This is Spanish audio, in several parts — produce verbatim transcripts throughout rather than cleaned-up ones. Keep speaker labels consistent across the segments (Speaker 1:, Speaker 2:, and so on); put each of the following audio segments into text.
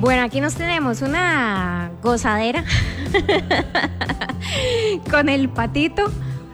Speaker 1: Bueno, aquí nos tenemos una gozadera con el patito.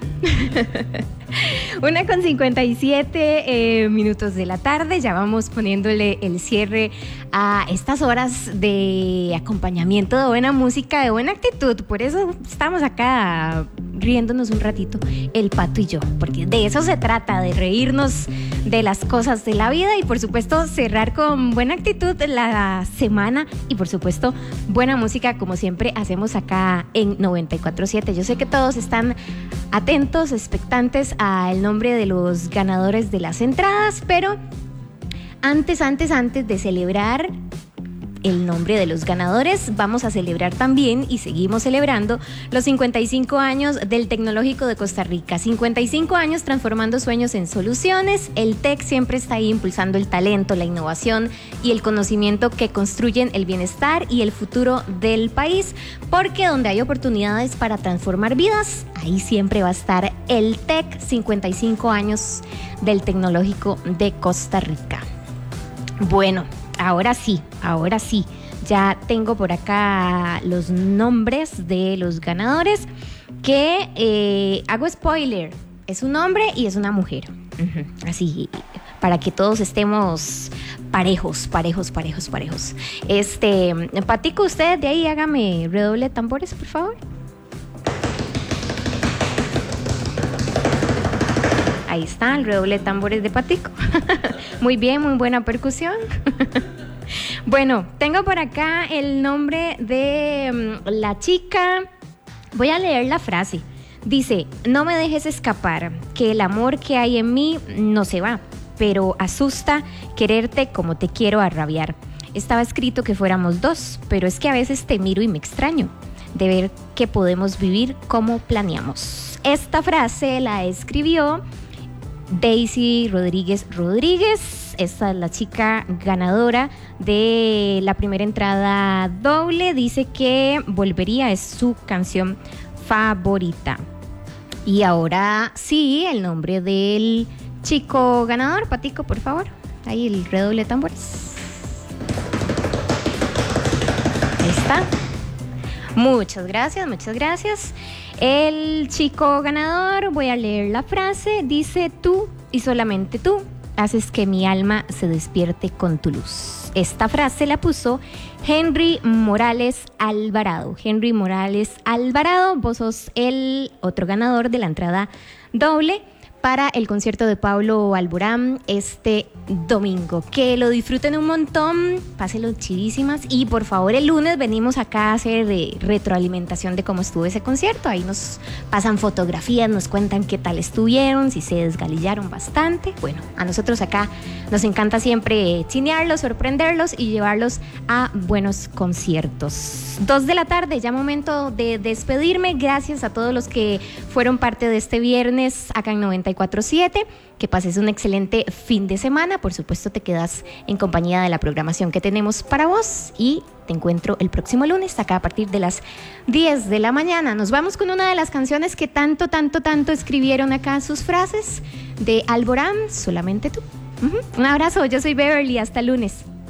Speaker 1: Una con cincuenta y siete eh, minutos de la tarde. Ya vamos poniéndole el cierre a estas horas de acompañamiento de buena música, de buena actitud. Por eso estamos acá riéndonos un ratito, el Pato y yo, porque de eso se trata, de reírnos de las cosas de la vida y por supuesto cerrar con buena actitud la semana y por supuesto buena música, como siempre hacemos acá en noventa y cuatro siete. Yo sé que todos están atentos, expectantes al nombre de los ganadores de las entradas, pero antes, antes, antes de celebrar el nombre de los ganadores, vamos a celebrar también y seguimos celebrando los cincuenta y cinco años del Tecnológico de Costa Rica. cincuenta y cinco años transformando sueños en soluciones. El T E C siempre está ahí impulsando el talento, la innovación y el conocimiento que construyen el bienestar y el futuro del país, porque donde hay oportunidades para transformar vidas, ahí siempre va a estar el T E C. cincuenta y cinco años del Tecnológico de Costa Rica. Bueno, ahora sí, ahora sí, ya tengo por acá los nombres de los ganadores que eh, hago spoiler, es un hombre y es una mujer, uh-huh. Así, para que todos estemos parejos, parejos, parejos, parejos. Este, Patico, usted de ahí hágame redoble de tambores, por favor. Ahí está, el redoble de tambores de Patico. Muy bien, muy buena percusión. Bueno, tengo por acá el nombre de um, la chica. Voy a leer la frase. Dice: no me dejes escapar, que el amor que hay en mí no se va, pero asusta quererte como te quiero arrabiar. Estaba escrito que fuéramos dos, pero es que a veces te miro y me extraño de ver que podemos vivir como planeamos. Esta frase la escribió Daisy Rodríguez Rodríguez. Esta es la chica ganadora de la primera entrada doble. Dice que Volvería es su canción favorita. Y ahora sí, el nombre del chico ganador. Patico, por favor. Ahí el redoble de tambores. Ahí está. Muchas gracias, muchas gracias. El chico ganador, voy a leer la frase, dice: tú y solamente tú haces que mi alma se despierte con tu luz. Esta frase la puso Henry Morales Alvarado. Henry Morales Alvarado, vos sos el otro ganador de la entrada doble para el concierto de Pablo Alborán este domingo. Que lo disfruten un montón, pásenlo chivísimas y por favor el lunes venimos acá a hacer de retroalimentación de cómo estuvo ese concierto. Ahí nos pasan fotografías, nos cuentan qué tal estuvieron, si se desgalillaron bastante. Bueno, a nosotros acá nos encanta siempre chinearlos, sorprenderlos y llevarlos a buenos conciertos. Dos de la tarde, ya momento de despedirme. Gracias a todos los que fueron parte de este viernes acá en noventa y cuatro siete. Que pases un excelente fin de semana. Por supuesto te quedas en compañía de la programación que tenemos para vos y te encuentro el próximo lunes acá a partir de las diez de la mañana. Nos vamos con una de las canciones que tanto, tanto, tanto escribieron acá sus frases de Alborán, Solamente tú. Uh-huh. Un abrazo, yo soy Beverly, hasta el lunes.